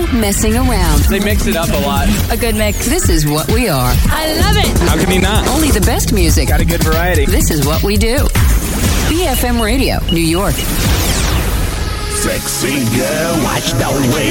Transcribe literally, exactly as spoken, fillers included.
messing around. They mix it up a lot. A good mix. This is what we are. I love it. How can you not? Only the best music. Got a good variety. This is what we do. B F M Radio, New York. Sexy girl, watch the way